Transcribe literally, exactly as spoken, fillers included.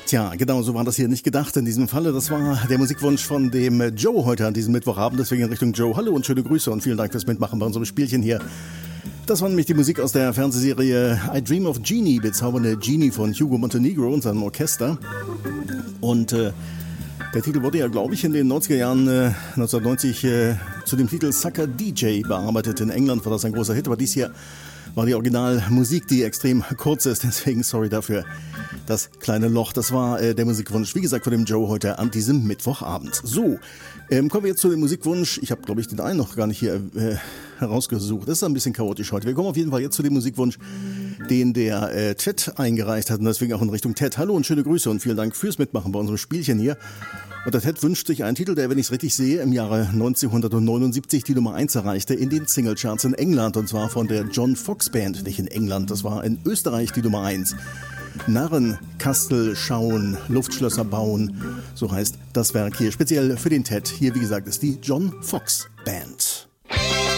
Tja, genau so war das hier nicht gedacht in diesem Falle. Das war der Musikwunsch von dem Joe heute an diesem Mittwochabend. Deswegen in Richtung Joe. Hallo und schöne Grüße und vielen Dank fürs Mitmachen bei unserem Spielchen hier. Das war nämlich die Musik aus der Fernsehserie I Dream of Jeannie, bezaubernde Genie von Hugo Montenegro und seinem Orchester. Und äh, der Titel wurde ja, glaube ich, in den neunziger Jahren, äh, neunzehnhundertneunzig, äh, zu dem Titel Sucker D J bearbeitet. In England war das ein großer Hit, aber dies hier war die Originalmusik, die extrem kurz ist. Deswegen sorry dafür. Das kleine Loch, das war äh, der Musikwunsch, wie gesagt, von dem Joe heute an diesem Mittwochabend. So, ähm, kommen wir jetzt zu dem Musikwunsch. Ich habe, glaube ich, den einen noch gar nicht hier äh, herausgesucht. Das ist ein bisschen chaotisch heute. Wir kommen auf jeden Fall jetzt zu dem Musikwunsch, den der äh, Ted eingereicht hat. Und deswegen auch in Richtung Ted. Hallo und schöne Grüße und vielen Dank fürs Mitmachen bei unserem Spielchen hier. Und der Ted wünscht sich einen Titel, der, wenn ich es richtig sehe, im Jahre neunzehnhundertneunundsiebzig die Nummer eins erreichte in den Singlecharts in England. Und zwar von der John Fox Band, nicht in England, das war in Österreich die Nummer eins. Narrenkastel schauen, Luftschlösser bauen, so heißt das Werk hier. Speziell für den Ted. Hier, wie gesagt, ist die John Fox Band.